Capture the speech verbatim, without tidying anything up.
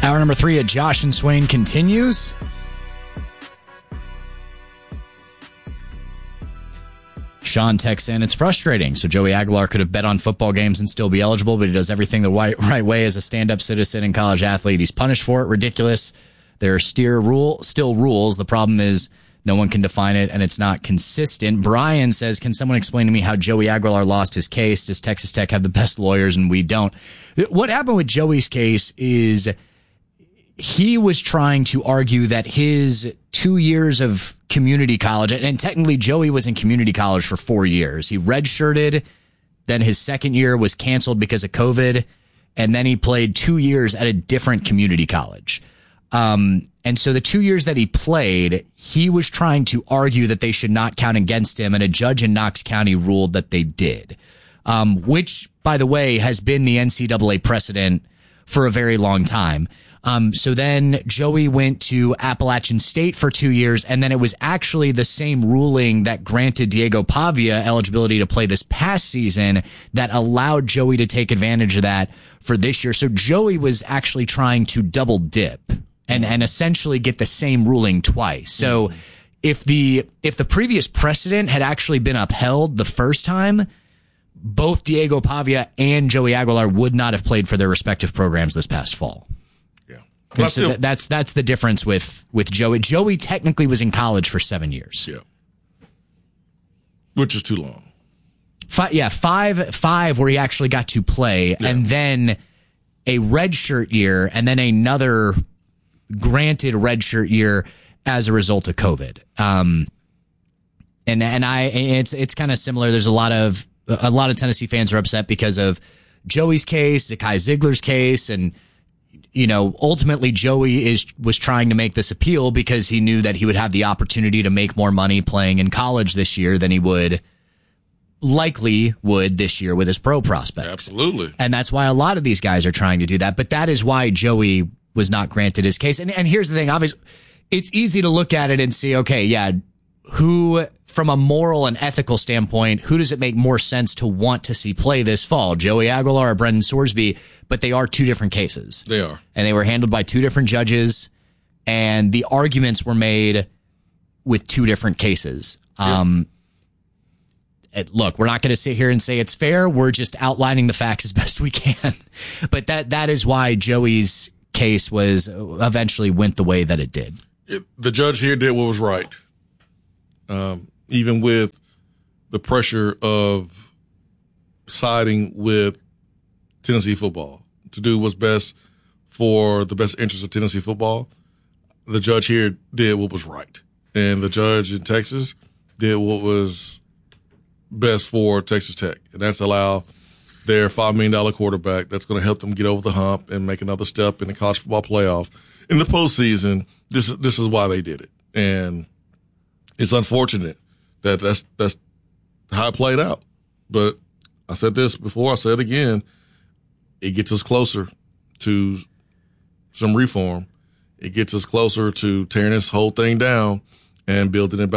Hour number three at Josh and Swain continues. Sean texts in, it's frustrating. So Joey Aguilar could have bet on football games and still be eligible, but he does everything the right, right way as a stand-up citizen and college athlete. He's punished for it. Ridiculous. There are steer rule, still rules. The problem is no one can define it, and it's not consistent. Brian says, can someone explain to me how Joey Aguilar lost his case? Does Texas Tech have the best lawyers and we don't? What happened with Joey's case is he was trying to argue that his two years of community college, and technically Joey was in community college for four years. He redshirted, then his second year was canceled because of COVID, and then he played two years at a different community college. Um, and so the two years that he played, he was trying to argue that they should not count against him, and a judge in Knox County ruled that they did, um, which, by the way, has been the N C double A precedent for a very long time. Um, so then Joey went to Appalachian State for two years, and then it was actually the same ruling that granted Diego Pavia eligibility to play this past season that allowed Joey to take advantage of that for this year. So Joey was actually trying to double dip and, and essentially get the same ruling twice. So if the, if the previous precedent had actually been upheld the first time, both Diego Pavia and Joey Aguilar would not have played for their respective programs this past fall. So still, that, that's that's the difference with, with Joey. Joey technically was in college for seven years. Yeah. Which is too long. Five, yeah, five five where he actually got to play, yeah. And then a redshirt year, and then another granted redshirt year as a result of COVID. Um, and and I it's it's kind of similar. There's a lot of a lot of Tennessee fans are upset because of Joey's case, Zakai Ziegler's case, and you know, ultimately Joey is was trying to make this appeal because he knew that he would have the opportunity to make more money playing in college this year than he would likely would this year with his pro prospects. Absolutely. And that's why a lot of these guys are trying to do that. But that is why Joey was not granted his case. And and here's the thing, obviously, it's easy to look at it and see, okay, yeah, who, from a moral and ethical standpoint, who does it make more sense to want to see play this fall? Joey Aguilar or Brendan Sorsby? But they are two different cases. They are. And they were handled by two different judges, and the arguments were made with two different cases. Yeah. Um, it, look, we're not going to sit here and say it's fair. We're just outlining the facts as best we can. But that that is why Joey's case was eventually went the way that it did. It, the judge here did what was right. Um, even with the pressure of siding with Tennessee football to do what's best for the best interest of Tennessee football, the judge here did what was right. And the judge in Texas did what was best for Texas Tech. And that's allow their five million dollars quarterback that's going to help them get over the hump and make another step in the college football playoff. In the postseason, this, this is why they did it. And it's unfortunate that that's, that's how it played out. But I said this before, I said it again. It gets us closer to some reform. It gets us closer to tearing this whole thing down and building it back.